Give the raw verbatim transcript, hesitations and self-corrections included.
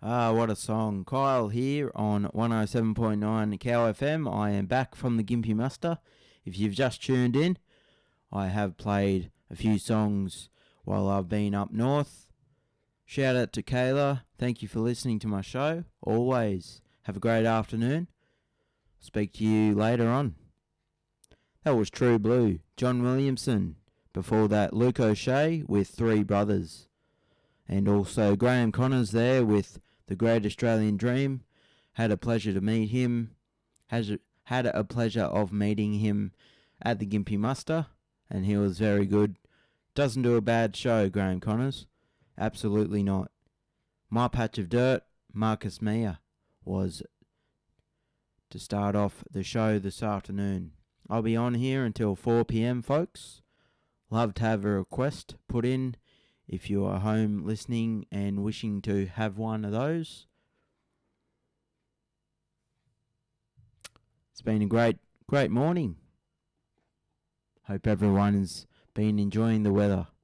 Ah, what a song. Kyle here on one oh seven point nine Cow F M. I am back from the Gympie Muster. If you've just tuned in, I have played a few songs while I've been up north. Shout out to Kayla. Thank you for listening to my show. Always. Have a great afternoon. Speak to you later on. That was True Blue, John Williamson. Before that, Luke O'Shea with Three Brothers. And also Graham Connors there with The Great Australian Dream. Had a pleasure to meet him. Has had a pleasure of meeting him at the Gympie Muster, and he was very good. Doesn't do a bad show, Graham Connors. Absolutely not. My Patch of Dirt, Marcus Mia, was to start off the show this afternoon. I'll be on here until four p.m, folks. Love to have a request put in if you are home listening and wishing to have one of those. It's been a great, great morning. Hope everyone has been enjoying the weather.